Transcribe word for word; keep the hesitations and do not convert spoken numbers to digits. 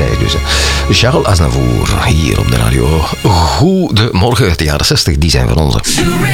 hij dus. Charles Aznavour, hier op de radio. Goedemorgen, de jaren zestig, die zijn van onze.